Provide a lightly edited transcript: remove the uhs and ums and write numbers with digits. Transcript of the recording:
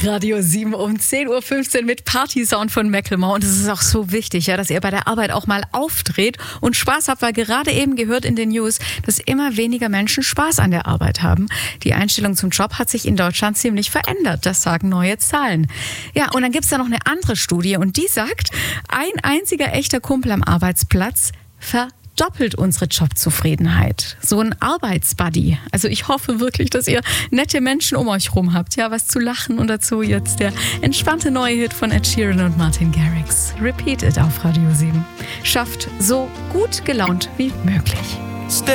Radio 7 um 10.15 Uhr mit Party-Sound von Macklemore. Und es ist auch so wichtig, ja, dass ihr bei der Arbeit auch mal aufdreht und Spaß habt, weil gerade eben gehört in den News, dass immer weniger Menschen Spaß an der Arbeit haben. Die Einstellung zum Job hat sich in Deutschland ziemlich verändert. Das sagen neue Zahlen. Ja, und dann gibt es da noch eine andere Studie und die sagt, ein einziger echter Kumpel am Arbeitsplatz verdoppelt unsere Jobzufriedenheit. So ein Arbeitsbuddy. Also ich hoffe wirklich, dass ihr nette Menschen um euch rum habt. Ja, was zu lachen und dazu jetzt der entspannte neue Hit von Ed Sheeran und Martin Garrix. Repeat It auf Radio 7. Schafft so gut gelaunt wie möglich.